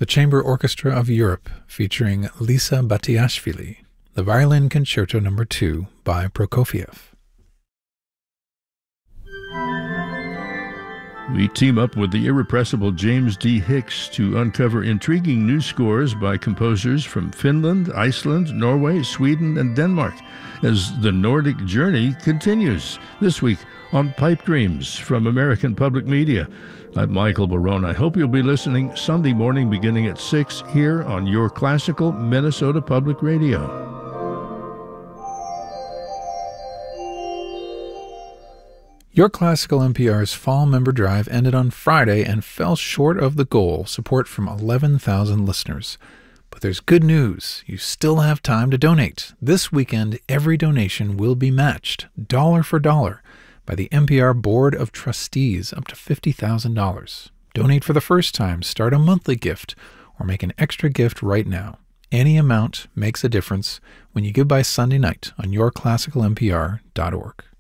The Chamber Orchestra of Europe featuring Lisa Batiashvili, the Violin Concerto No. 2 by Prokofiev. We team up with the irrepressible James D. Hicks to uncover intriguing new scores by composers from Finland, Iceland, Norway, Sweden, and Denmark as the Nordic journey continues. This week on Pipe Dreams from American Public Media. I'm Michael Barone. I hope you'll be listening Sunday morning beginning at 6 here on your classical Minnesota Public Radio. Your Classical NPR's fall member drive ended on Friday and fell short of the goal, support from 11,000 listeners. But there's good news. You still have time to donate. This weekend, every donation will be matched, dollar for dollar, by the NPR Board of Trustees, up to $50,000. Donate for the first time, start a monthly gift, or make an extra gift right now. Any amount makes a difference when you give by Sunday night on yourclassicalnpr.org.